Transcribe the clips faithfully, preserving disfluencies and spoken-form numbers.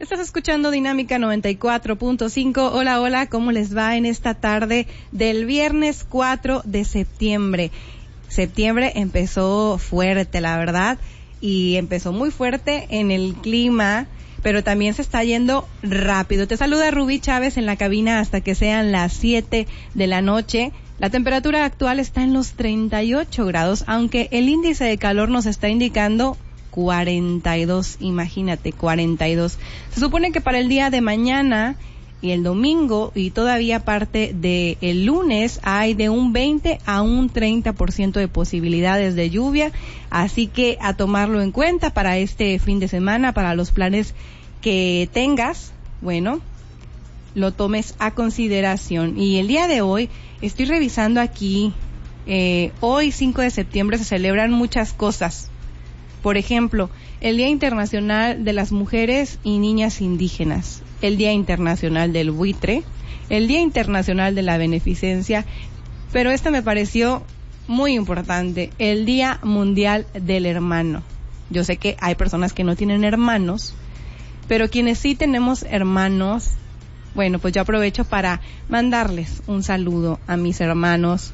Estás escuchando Dinámica noventa y cuatro punto cinco. Hola, hola, ¿cómo les va en esta tarde del viernes cuatro de septiembre? Septiembre empezó fuerte, la verdad, y empezó muy fuerte en el clima, pero también se está yendo rápido. Te saluda Rubí Chávez en la cabina hasta que sean las siete de la noche. La temperatura actual está en los treinta y ocho grados, aunque el índice de calor nos está indicando cuarenta y dos, imagínate, cuarenta y dos. Se supone que para el día de mañana y el domingo y todavía parte de el lunes hay de un veinte a un treinta por ciento de posibilidades de lluvia, así que a tomarlo en cuenta para este fin de semana, para los planes que tengas, bueno, lo tomes a consideración. Y el día de hoy estoy revisando aquí, eh, hoy cinco de septiembre se celebran muchas cosas. Por ejemplo, el Día Internacional de las Mujeres y Niñas Indígenas, el Día Internacional del Buitre, el Día Internacional de la Beneficencia, pero este me pareció muy importante, el Día Mundial del Hermano. Yo sé que hay personas que no tienen hermanos, pero quienes sí tenemos hermanos, bueno, pues yo aprovecho para mandarles un saludo a mis hermanos,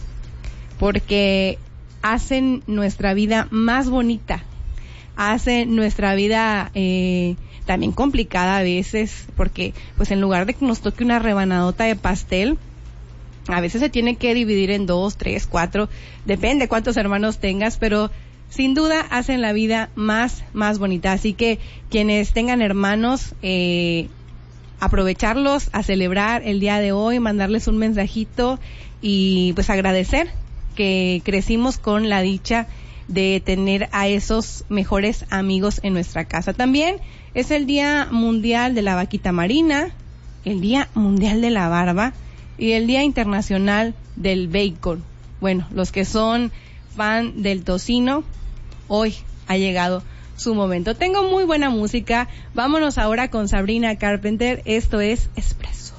porque hacen nuestra vida más bonita, hacen nuestra vida eh, también complicada a veces, porque pues en lugar de que nos toque una rebanadota de pastel, a veces se tiene que dividir en dos, tres, cuatro, depende cuántos hermanos tengas, pero sin duda hacen la vida más, más bonita. Así que quienes tengan hermanos, eh, aprovecharlos a celebrar el día de hoy, mandarles un mensajito y pues agradecer que crecimos con la dicha de tener a esos mejores amigos en nuestra casa. También es el Día Mundial de la Vaquita Marina, el Día Mundial de la Barba y el Día Internacional del Bacon. Bueno, los que son fan del tocino, hoy ha llegado su momento. Tengo muy buena música. Vámonos ahora con Sabrina Carpenter. Esto es Espresso.